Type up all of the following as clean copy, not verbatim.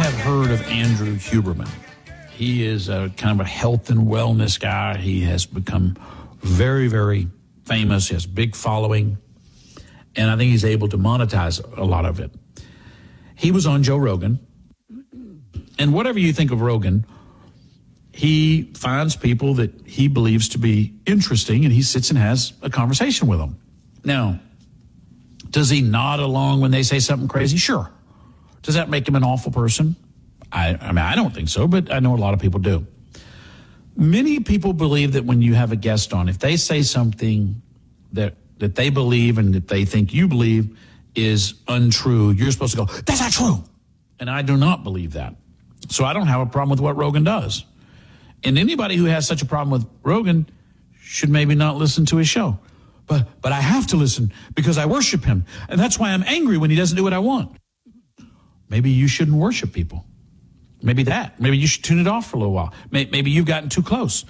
have heard of Andrew Huberman. He is a kind of a health and wellness guy. He has become very, very famous. He has a big following. And I think he's able to monetize a lot of it. He was on Joe Rogan. And whatever you think of Rogan, he finds people that he believes to be interesting, and he sits and has a conversation with them. Now, does he nod along when they say something crazy? Sure. Does that make him an awful person? I mean, I don't think so, but I know a lot of people do. Many people believe that when you have a guest on, if they say something that they believe and that they think you believe is untrue, you're supposed to go, that's not true. And I do not believe that. So I don't have a problem with what Rogan does. And anybody who has such a problem with Rogan should maybe not listen to his show. But I have to listen because I worship him. And that's why I'm angry when he doesn't do what I want. Maybe you shouldn't worship people. Maybe that. Maybe you should tune it off for a little while. Maybe you've gotten too close.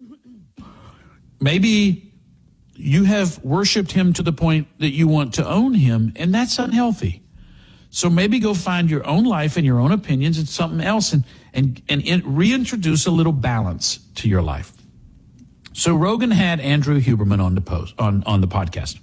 Maybe you have worshiped him to the point that you want to own him, and that's unhealthy. So maybe go find your own life and your own opinions and something else and reintroduce a little balance to your life. So Rogan had Andrew Huberman on the podcast.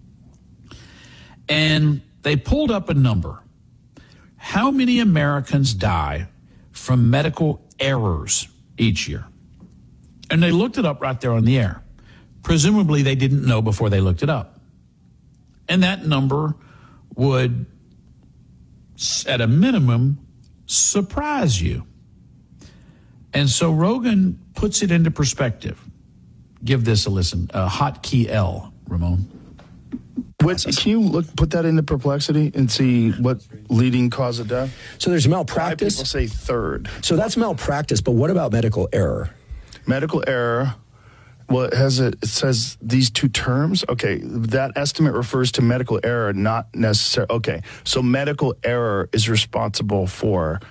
And they pulled up a number. How many Americans die from medical errors each year? And they looked it up right there on the air. Presumably they didn't know before they looked it up. And that number would, at a minimum, surprise you. And so Rogan puts it into perspective. Give this a listen. Hotkey L, Ramon. Can you put that into perplexity and see what leading cause of death? So there's malpractice. People say third. So that's malpractice, but what about medical error? Medical error, well, it says these two terms. Okay, that estimate refers to medical error, not necessarily. Okay, so medical error is responsible for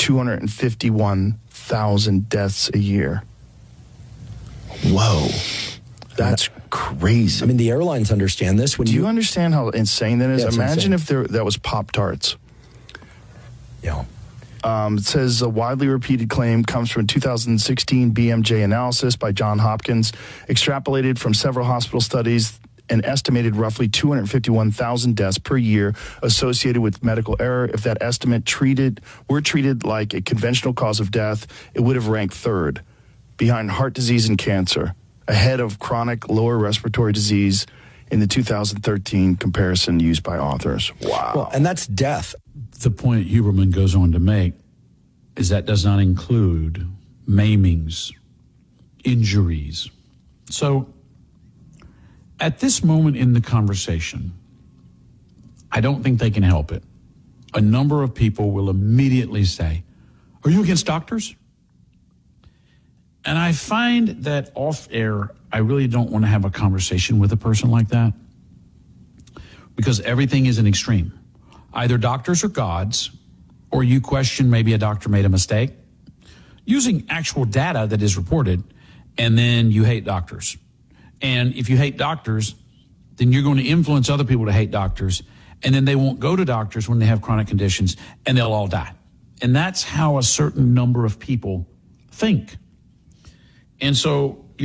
251,000 deaths a year. Whoa. That's crazy. I mean, the airlines understand this. Do you understand how insane that is? Yeah, imagine insane. if that was Pop-Tarts. Yeah. It says a widely repeated claim comes from a 2016 BMJ analysis by Johns Hopkins, extrapolated from several hospital studies, and estimated roughly 251,000 deaths per year associated with medical error. If that estimate were treated like a conventional cause of death, it would have ranked third, behind heart disease and cancer, ahead of chronic lower respiratory disease in the 2013 comparison used by authors. Wow. Well, and that's death. The point Huberman goes on to make is that does not include maimings, injuries. So at this moment in the conversation, I don't think they can help it. A number of people will immediately say, are you against doctors? And I find that off air, I really don't want to have a conversation with a person like that because everything is an extreme. Either doctors are gods, or you question maybe a doctor made a mistake using actual data that is reported, and then you hate doctors. And if you hate doctors, then you're going to influence other people to hate doctors, and then they won't go to doctors when they have chronic conditions, and they'll all die. And that's how a certain number of people think. And so you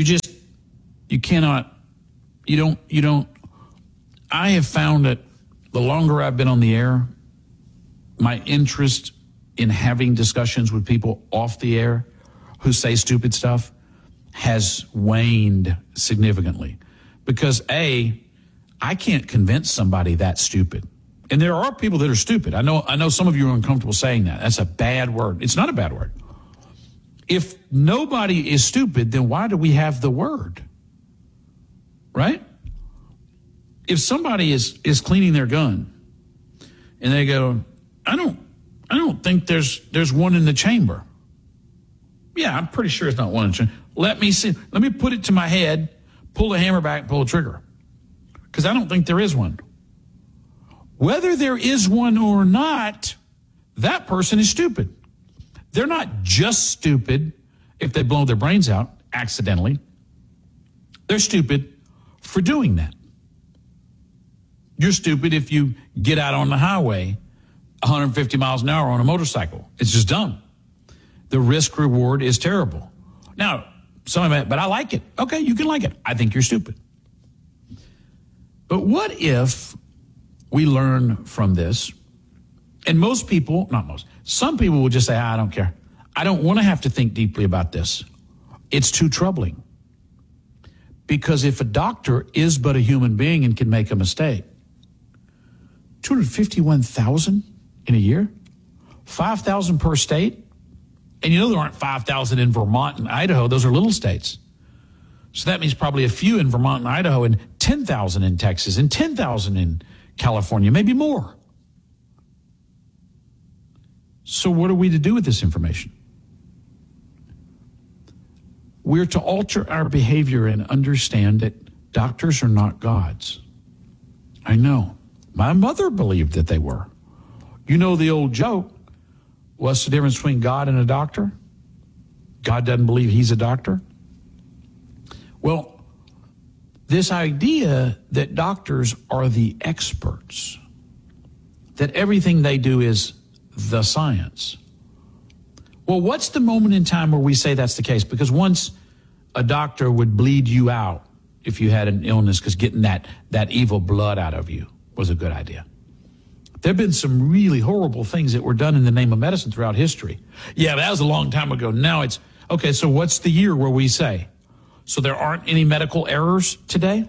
don't, I have found that the longer I've been on the air, my interest in having discussions with people off the air who say stupid stuff has waned significantly. Because I can't convince somebody that's stupid. And there are people that are stupid. I know some of you are uncomfortable saying that. That's a bad word. It's not a bad word. If nobody is stupid, then why do we have the word? Right? If somebody is cleaning their gun and they go, I don't think there's one in the chamber. Yeah, I'm pretty sure it's not one in the chamber. Let me see. Let me put it to my head, pull the hammer back, pull the trigger. Because I don't think there is one. Whether there is one or not, that person is stupid. They're not just stupid if they blow their brains out accidentally. They're stupid for doing that. You're stupid if you get out on the highway 150 miles an hour on a motorcycle. It's just dumb. The risk reward is terrible. Now, but I like it. Okay, you can like it. I think you're stupid. But what if we learn from this? And most people, not most, some people will just say, I don't care. I don't want to have to think deeply about this. It's too troubling. Because if a doctor is but a human being and can make a mistake, 251,000 in a year, 5,000 per state. And you know there aren't 5,000 in Vermont and Idaho. Those are little states. So that means probably a few in Vermont and Idaho and 10,000 in Texas and 10,000 in California, maybe more. So what are we to do with this information? We're to alter our behavior and understand that doctors are not gods. I know. My mother believed that they were. You know the old joke. What's the difference between God and a doctor? God doesn't believe he's a doctor. Well, this idea that doctors are the experts, that everything they do is the science. Well, what's the moment in time where we say that's the case? Because once a doctor would bleed you out if you had an illness, because getting that evil blood out of you was a good idea. There have been some really horrible things that were done in the name of medicine throughout history. Yeah, that was a long time ago. Now it's, okay, so what's the year where we say? So there aren't any medical errors today?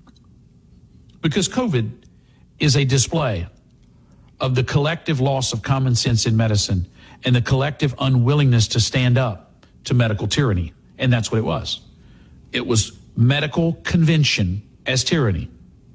Because COVID is a display of the collective loss of common sense in medicine and the collective unwillingness to stand up to medical tyranny. And that's what it was. It was medical convention as tyranny.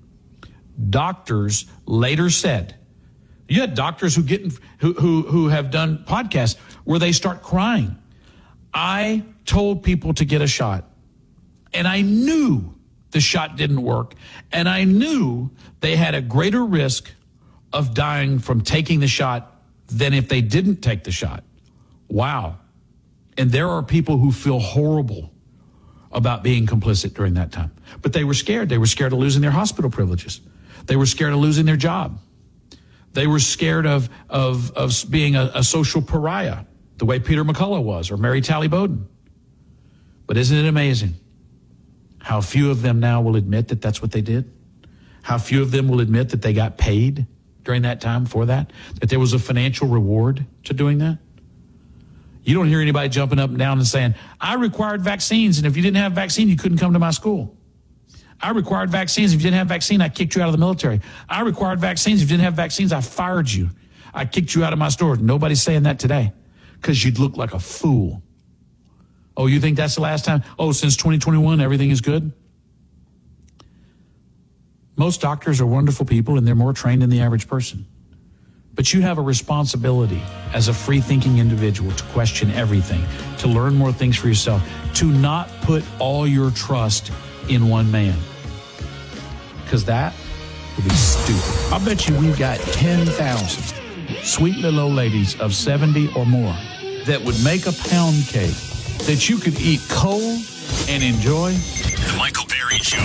Doctors later said, you had doctors who have done podcasts where they start crying. I told people to get a shot, and I knew the shot didn't work, and I knew they had a greater risk of dying from taking the shot than if they didn't take the shot. Wow. And there are people who feel horrible about being complicit during that time. But they were scared. They were scared of losing their hospital privileges. They were scared of losing their job. They were scared of being a social pariah, the way Peter McCullough was, or Mary Talley Bowden. But isn't it amazing how few of them now will admit that that's what they did? How few of them will admit that they got paid during that time for that there was a financial reward to doing that? You don't hear anybody jumping up and down and saying, I required vaccines, and if you didn't have vaccine, you couldn't come to my school. I required vaccines. If you didn't have vaccine, I kicked you out of the military. I required vaccines. If you didn't have vaccines, I fired you. I kicked you out of my store. Nobody's saying that today because you'd look like a fool. Oh, you think that's the last time? Oh, since 2021, everything is good? Most doctors are wonderful people, and they're more trained than the average person. But you have a responsibility as a free-thinking individual to question everything, to learn more things for yourself, to not put all your trust in one man. Because that would be stupid. I bet you we've got 10,000 sweet little old ladies of 70 or more that would make a pound cake that you could eat cold and enjoy. The Michael Berry Show.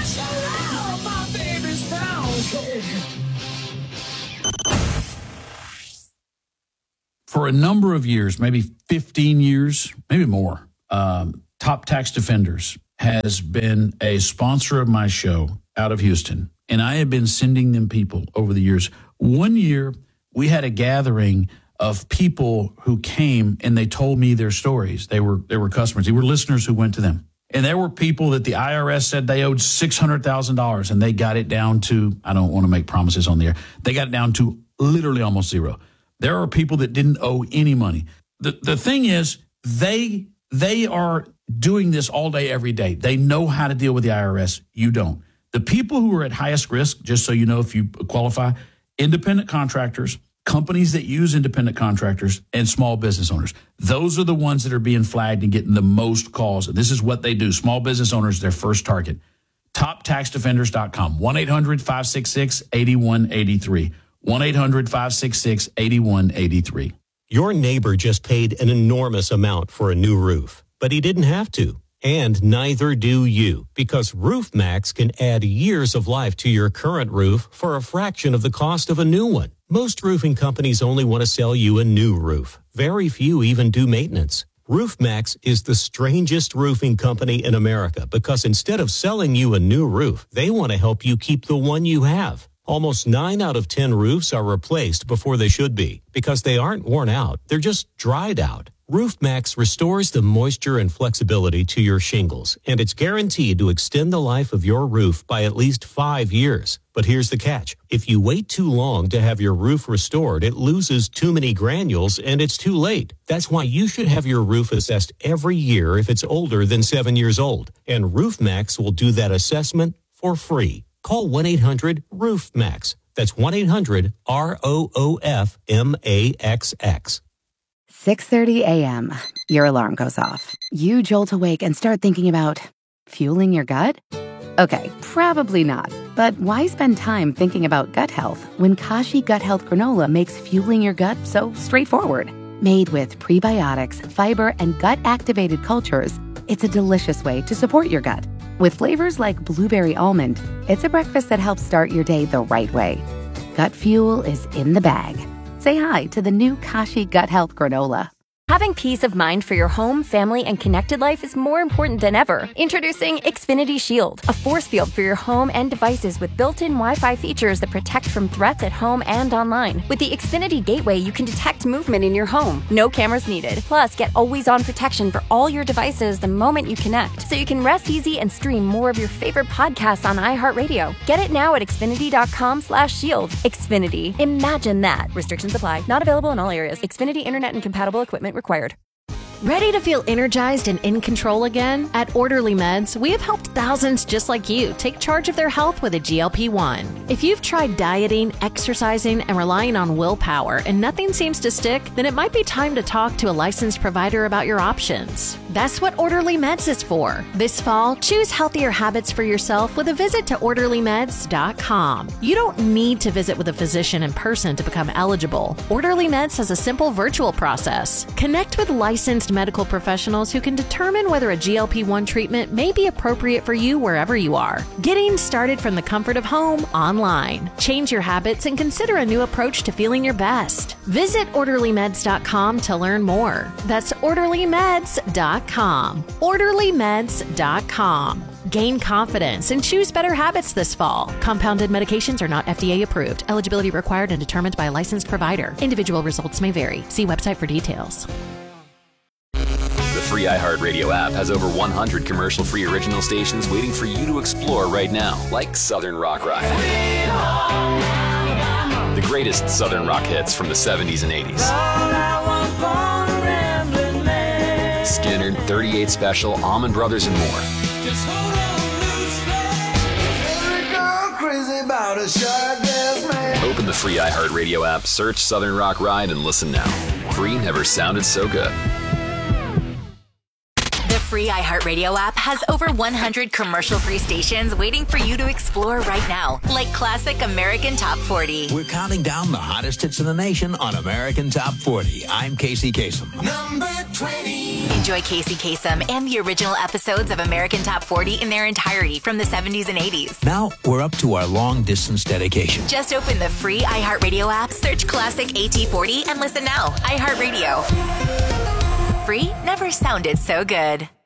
For a number of years, maybe 15 years, maybe more, Top Tax Defenders has been a sponsor of my show out of Houston, and I have been sending them people over the years. One year, we had a gathering of people who came, and they told me their stories. They were customers. They were listeners who went to them. And there were people that the IRS said they owed $600,000, and they got it down to, I don't want to make promises on the air, they got it down to literally almost zero. There are people that didn't owe any money. The thing is, they are doing this all day, every day. They know how to deal with the IRS. You don't. The people who are at highest risk, just so you know if you qualify, independent contractors, companies that use independent contractors, and small business owners. Those are the ones that are being flagged and getting the most calls. And this is what they do. Small business owners, their first target. TopTaxDefenders.com, 1-800-566-8183. 1-800-566-8183. Your neighbor just paid an enormous amount for a new roof, but he didn't have to. And neither do you, because RoofMax can add years of life to your current roof for a fraction of the cost of a new one. Most roofing companies only want to sell you a new roof. Very few even do maintenance. RoofMax is the strangest roofing company in America because instead of selling you a new roof, they want to help you keep the one you have. Almost 9 out of 10 roofs are replaced before they should be because they aren't worn out. They're just dried out. RoofMax restores the moisture and flexibility to your shingles, and it's guaranteed to extend the life of your roof by at least 5 years. But here's the catch. If you wait too long to have your roof restored, it loses too many granules and it's too late. That's why you should have your roof assessed every year if it's older than 7 years old. And RoofMax will do that assessment for free. Call 1-800-ROOFMAX. That's 1-800-ROOFMAXX. 6:30 a.m. Your alarm goes off. You jolt awake and start thinking about fueling your gut? Okay, probably not. But why spend time thinking about gut health when Kashi Gut Health Granola makes fueling your gut so straightforward? Made with prebiotics, fiber, and gut-activated cultures, it's a delicious way to support your gut. With flavors like blueberry almond, it's a breakfast that helps start your day the right way. Gut fuel is in the bag. Say hi to the new Kashi Gut Health Granola. Having peace of mind for your home, family, and connected life is more important than ever. Introducing Xfinity Shield, a force field for your home and devices with built-in Wi-Fi features that protect from threats at home and online. With the Xfinity Gateway, you can detect movement in your home. No cameras needed. Plus, get always-on protection for all your devices the moment you connect, so you can rest easy and stream more of your favorite podcasts on iHeartRadio. Get it now at Xfinity.com/shield. Xfinity. Imagine that. Restrictions apply. Not available in all areas. Xfinity Internet and compatible equipment required. Ready to feel energized and in control again? At Orderly Meds, we have helped thousands just like you take charge of their health with a GLP-1. If you've tried dieting, exercising, and relying on willpower and nothing seems to stick, then it might be time to talk to a licensed provider about your options. That's what Orderly Meds is for. This fall, choose healthier habits for yourself with a visit to OrderlyMeds.com. You don't need to visit with a physician in person to become eligible. Orderly Meds has a simple virtual process. Connect with licensed medical professionals who can determine whether a GLP-1 treatment may be appropriate for you wherever you are. Getting started from the comfort of home online. Change your habits and consider a new approach to feeling your best. Visit OrderlyMeds.com to learn more. That's OrderlyMeds.com. OrderlyMeds.com. Gain confidence and choose better habits this fall. Compounded medications are not FDA approved. Eligibility required and determined by a licensed provider. Individual results may vary. See website for details. The free iHeartRadio app has over 100 commercial-free original stations waiting for you to explore right now, like Southern Rock Ride. The greatest Southern rock hits from the 70s and 80s. Skinner, 38 Special, Allman Brothers, and more. Open the free iHeartRadio app, search Southern Rock Ride, and listen now. Free never sounded so good. The free iHeartRadio app has over 100 commercial-free stations waiting for you to explore right now, like classic American Top 40. We're counting down the hottest hits in the nation on American Top 40. I'm Casey Kasem. Number 20. Enjoy Casey Kasem and the original episodes of American Top 40 in their entirety from the 70s and 80s. Now we're up to our long-distance dedication. Just open the free iHeartRadio app, search classic AT40, and listen now. iHeartRadio. Free never sounded so good.